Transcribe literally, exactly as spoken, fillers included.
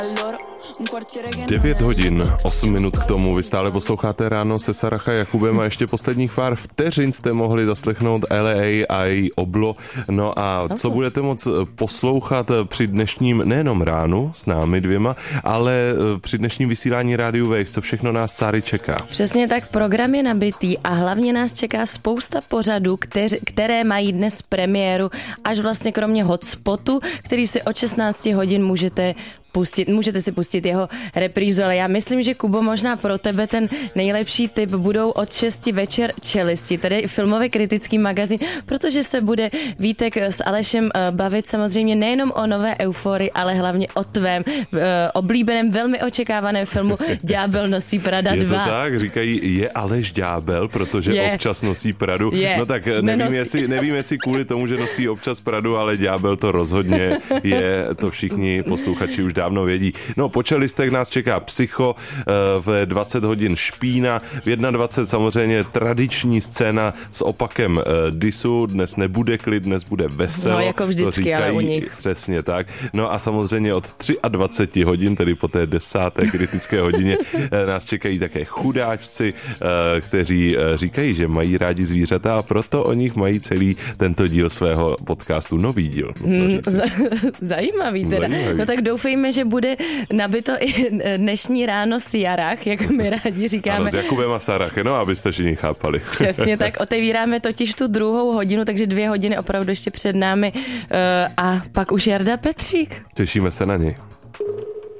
devět hodin, osm minut k tomu. Vy stále posloucháte Ráno se Saracha Jakubem a ještě posledních pár vteřin jste mohli zaslechnout L A a její Oblo. No a co budete moc poslouchat při dnešním nejenom ránu s námi dvěma, ale při dnešním vysílání Rádiu Wave, co všechno nás, Sáry, čeká? Přesně tak, program je nabitý a hlavně nás čeká spousta pořadů, které, které mají dnes premiéru, až vlastně kromě hotspotu, který si od šestnácti hodin můžete pustit, můžete si pustit jeho reprízu, ale já myslím, že Kubo, možná pro tebe ten nejlepší tip budou od šesti večer Čelisti, tedy filmový kritický magazín, protože se bude Vítek s Alešem bavit samozřejmě nejenom o nové Euforii, ale hlavně o tvém uh, oblíbeném, velmi očekávaném filmu Ďábel nosí Prada dva. Je to tak, říkají, je Aleš ďábel, protože je. občas nosí Pradu. Je. No tak nevím jestli, nevím, jestli kvůli tomu, že nosí občas Pradu, ale ďábel to rozhodně je, to všichni posluchači už dávno vědí. No, po Čelistech nás čeká Psycho, v dvacet hodin Špína, v dvacet jedna samozřejmě tradiční scéna s opakem disu, dnes nebude klid, dnes bude veselo. No, jako vždycky, říkají, ale u nich. Přesně tak. No a samozřejmě od dvacet tři hodin, tedy po té desáté kritické hodině, nás čekají také chudáčci, kteří říkají, že mají rádi zvířata a proto o nich mají celý tento díl svého podcastu, nový díl. Hmm, zajímavý teda. Zajímavý. No tak doufejme, že bude nabito i dnešní ráno s Jarach, jak my rádi říkáme. Ano, s Jakubem a Sarachem, no abyste všichni chápali. Přesně tak, otevíráme totiž tu druhou hodinu, takže dvě hodiny opravdu ještě před námi uh, a pak už Jarda Petřík. Těšíme se na něj.